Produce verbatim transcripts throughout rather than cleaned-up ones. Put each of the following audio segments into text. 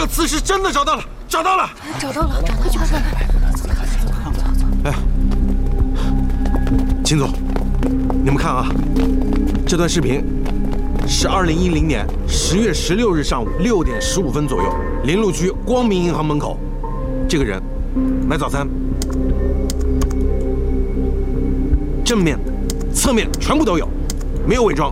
个磁石真的找到了，找到了， 找到了，快去看看。 哎，秦总，你们看啊，这段视频是二零一零年十月十六日上午六点十五分左右，临路区光明银行门口，这个人买早餐，正面、侧面全部都有，没有伪装。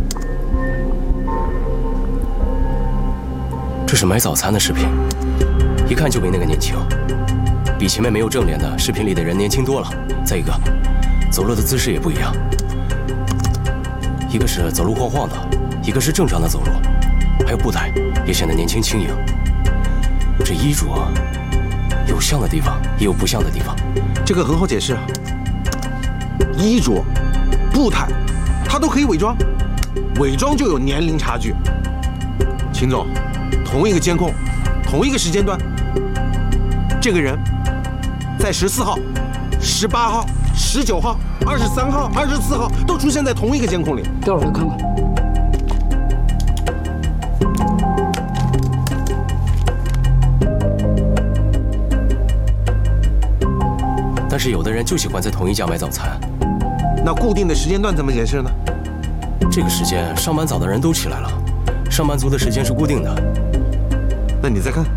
这是买早餐的视频，一看就没那个年轻，比前面没有正脸的视频里的人年轻多了。再一个，走路的姿势也不一样，一个是走路晃晃的，一个是正常的走路，还有步态也显得年轻轻盈。这衣着有像的地方，也有不像的地方。 这个很好解释啊，衣着、步态，他都可以伪装，伪装就有年龄差距。秦总，同一个监控，同一个时间段，这个人在十四号、十八号、十九号、二十三号、二十四号都出现在同一个监控里。 调出来看看。 但是有的人就喜欢在同一家买早餐。 那固定的时间段怎么解释呢？ 这个时间上班早的人都起来了，上班族的时间是固定的。 那你再看，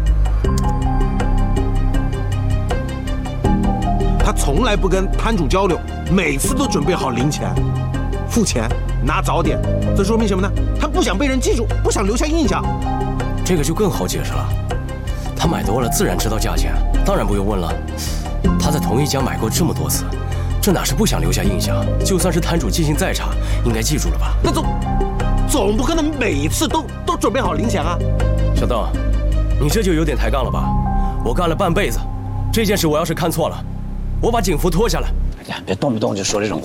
他从来不跟摊主交流，每次都准备好零钱、付钱、拿早点，这说明什么呢？他不想被人记住，不想留下印象。 这个就更好解释了，他买多了自然知道价钱，当然不用问了。他在同一家买过这么多次，这哪是不想留下印象？就算是摊主记性再差，应该记住了吧？ 那总总不可能每一次都都准备好零钱啊！ 小邓，你这就有点抬杠了吧？我干了半辈子，这件事我要是看错了，我把警服脱下来。 哎呀，别动不动就说这种话。